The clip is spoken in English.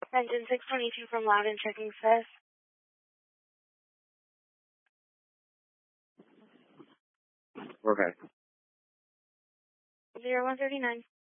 Engine 622 from Loudon checking status. Okay. 0139.